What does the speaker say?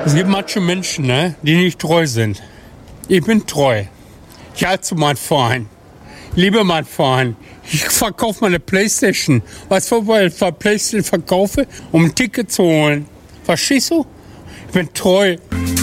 Es gibt manche Menschen, ne, die nicht treu sind. Ich bin treu. Ich halte zu meinem Verein. Ich liebe meinen Verein. Ich verkaufe meine Playstation. Weißt du, weil ich Playstation verkaufe, um ein Ticket zu holen? Verstehst du? Ich bin treu.